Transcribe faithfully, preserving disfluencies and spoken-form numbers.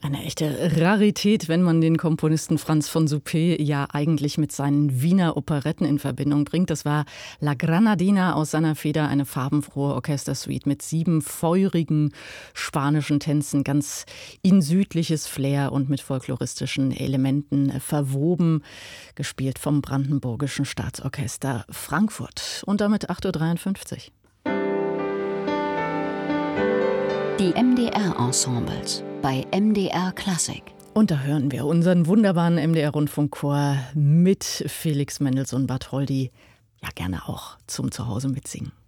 Eine echte Rarität, wenn man den Komponisten Franz von Suppé ja eigentlich mit seinen Wiener Operetten in Verbindung bringt. Das war La Granadina aus seiner Feder, eine farbenfrohe Orchestersuite mit sieben feurigen spanischen Tänzen, ganz in südliches Flair und mit folkloristischen Elementen verwoben, gespielt vom Brandenburgischen Staatsorchester Frankfurt. Und damit acht Uhr dreiundfünfzig. Die M D R-Ensembles bei M D R Klassik. Und da hören wir unseren wunderbaren M D R-Rundfunkchor mit Felix Mendelssohn Bartholdy ja gerne auch zum Zuhause mitsingen.